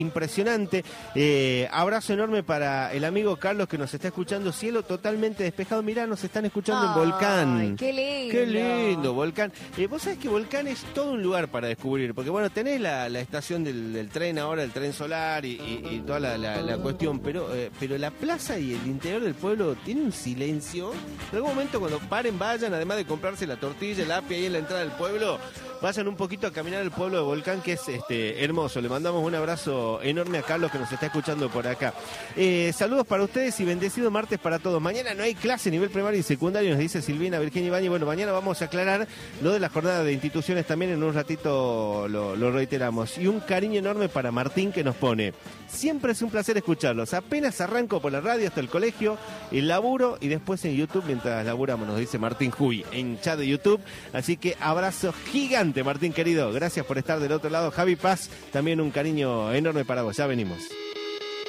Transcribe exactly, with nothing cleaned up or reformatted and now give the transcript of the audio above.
Impresionante. Eh, abrazo enorme para el amigo Carlos que nos está escuchando. Cielo totalmente despejado. Mirá, nos están escuchando en Volcán. ¡Qué lindo! ¡Qué lindo, Volcán! Eh, vos sabés que Volcán es todo un lugar para descubrir. Porque, bueno, tenés la, la estación del, del tren ahora, el tren solar y, y, y toda la, la, la cuestión. Pero, eh, pero la plaza y el interior del pueblo tiene un silencio. En algún momento, cuando paren, vayan, además de comprarse la tortilla, el apio ahí en la entrada del pueblo, vayan un poquito a caminar el pueblo de Volcán, que es este hermoso. Le mandamos un abrazo enorme a Carlos que nos está escuchando por acá. Eh, saludos para ustedes y bendecido martes para todos. Mañana no hay clase a nivel primario y secundario, nos dice Silvina Virginia Ibañez. Bueno, mañana vamos a aclarar lo de la jornada de instituciones también, en un ratito lo, lo reiteramos. Y un cariño enorme para Martín que nos pone: siempre es un placer escucharlos. Apenas arranco por la radio hasta el colegio, el laburo y después en YouTube mientras laburamos, nos dice Martín Juy en chat de YouTube. Así que abrazo gigante, Martín querido. Gracias por estar del otro lado. Javi Paz, también un cariño enorme para vos. Ya venimos.